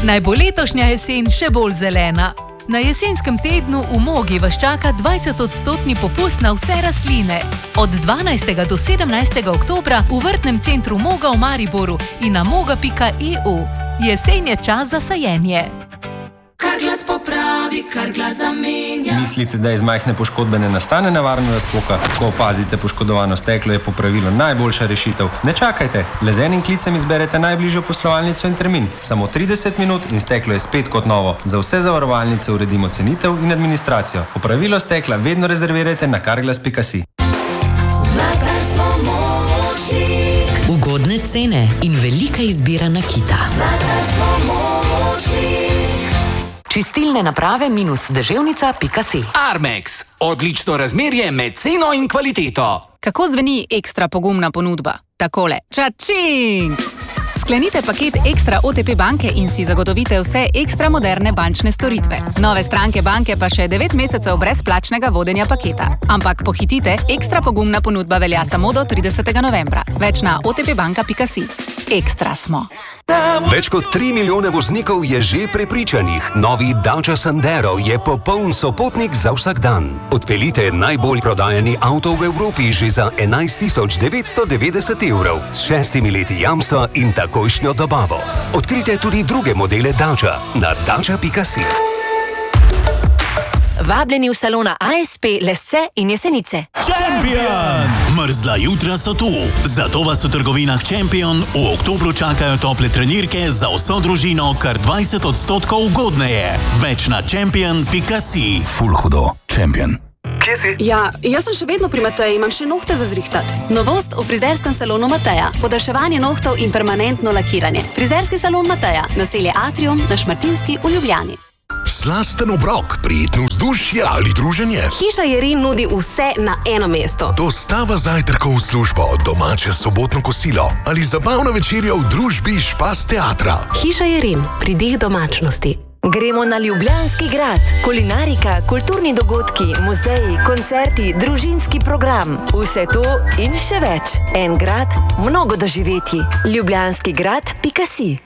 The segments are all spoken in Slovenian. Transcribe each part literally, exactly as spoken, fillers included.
Naj bo letošnja jesen še bolj zelena. Na jesenskem tednu v Mogi vas čaka dvajsetodstotni popust na vse rastline. Od dvanajstega do sedemnajstega oktobra v vrtnem centru Moga v Mariboru in na moga pika e u. Jesen je čas za sajenje. Kar glas popravi, kar glas zamenja. Mislite, da iz majhne poškodbe ne nastane nevarna razpoka? Ko opazite poškodovano steklo, je popravilo najboljša rešitev. Ne čakajte, le z enim klicem izberete najbližjo poslovalnico in termin. Samo trideset minut in steklo je spet kot novo. Za vse zavarovalnice uredimo cenitev in administracijo. Popravilo stekla vedno rezervirajte na karglas pika si. Zlatarstvo Močnik. Ugodne cene in velika izbira nakita. Zlatarstvo Močnik. Čistilne naprave minus deževnica pika si. Armex. Odlično razmerje med ceno in kvaliteto. Kako zveni ekstra pogumna ponudba? Takole. Čačing! Sklenite paket Ekstra O T P banke in si zagotovite vse ekstra moderne bančne storitve. Nove stranke banke pa še devet mesecev brezplačnega vodenja paketa. Ampak pohitite, ekstra pogumna ponudba velja samo do tridesetega novembra. Več na o t p banka pika si. Ekstra smo. Več kot tri milijone voznikov je že prepričanih. Novi Dacia Sandero je popoln sopotnik za vsak dan. Odpeljite najbolj prodajani avto v Evropi že za enajst tisoč devetsto devetdeset evrov s šestimi leti jamstva in takojšnjo dobavo. Odkrite tudi druge modele Dacia na dacia pika si. Vabljeni v salona A S P Lesse in Jesenice. Champion! Mrzla jutra so tu. Zato vas v trgovinah Champion v oktobru čakajo tople trenirke za vso družino kar dvajset odstotkov ugodneje. Več na champion pika si. Ful hudo. Champion. Kje si? Ja, jaz sem še vedno pri Mateji, imam še nohte za zrihtat. Novost v frizerskem salonu Mateja. Podaljševanje nohtov in permanentno lakiranje. Frizerski salon Mateja, naselje Atrium na Šmartinski v Ljubljani. Slasten obrok, prijetno vzdušje ali druženje. Hiša Jerin nudi vse na eno mesto. Dostava zajtrkov v službo, domače sobotno kosilo ali zabavna večerja v družbi Špas teatra. Hiša Jerin, pridih domačnosti. Gremo na Ljubljanski grad. Kulinarika, kulturni dogodki, muzeji, koncerti, družinski program. Vse to in še več. En grad, mnogo doživeti. ljubljanski grad pika si.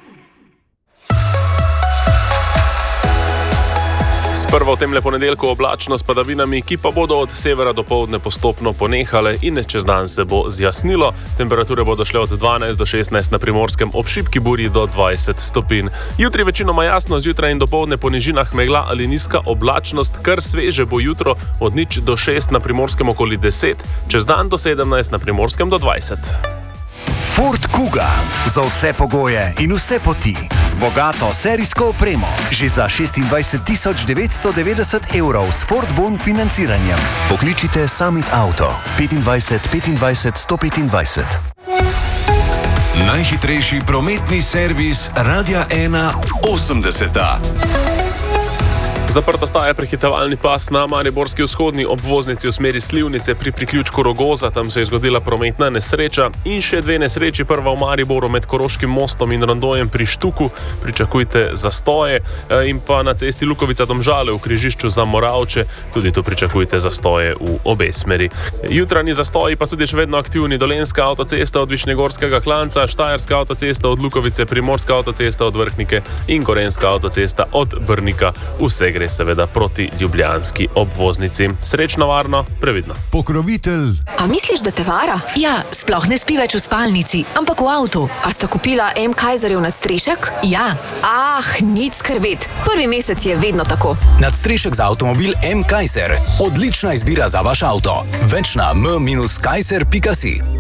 Prvo v temle ponedeljku oblačno s padavinami, ki pa bodo od severa do poldne postopno ponehale in čez dan se bo zjasnilo. Temperature bodo šle od dvanajst do šestnajst na Primorskem, ob šibki burji do dvajset stopinj. Jutri večinoma jasno, zjutraj in dopoldne po nižinah megla ali nizka oblačnost, kar sveže bo jutro od nič do šest na Primorskem okoli deset, čez dan do sedemnajst na Primorskem do dvajset. Ford Kuga. Za vse pogoje in vse poti. Z bogato serijsko opremo. Že za šestindvajset tisoč devetsto devetdeset evrov s Ford Bon financiranjem. Pokličite Summit Auto. petindvajset petindvajset sto petindvajset. Najhitrejši prometni servis Radia ena osemdeseta. Zaprt ostaja prehitevalni pas na mariborski vzhodni obvoznici v smeri Slivnice pri priključku Rogoza, tam se je zgodila prometna nesreča in še dve nesreči, prva v Mariboru med Koroškim mostom in Rondojem pri Štuku, pričakujte zastoje, in pa na cesti Lukovica-Domžale v križišču za Moravče, tudi tu pričakujte zastoje v obe smeri. Jutranji zastoji pa tudi še vedno aktivni, Dolenjska avtocesta od Višnjegorskega klanca, Štajerska avtocesta od Lukovice, Primorska avtocesta od Vrhnike in Gorenjska avtocesta od Brnika. Vse gre seveda proti ljubljanski obvoznici. Srečno, varno, previdno. Pokrovitelj. A misliš, da te vara? Ja, sploh ne spi več v spalnici, ampak v avtu. A sta kupila M. Kaiserjev nadstrešek? Ja. Ah, nič skrbeti. Prvi mesec je vedno tako. Nadstrešek za avtomobil M. Kaiser. Odlična izbira za vaš avto. Več na m kaiser pika si.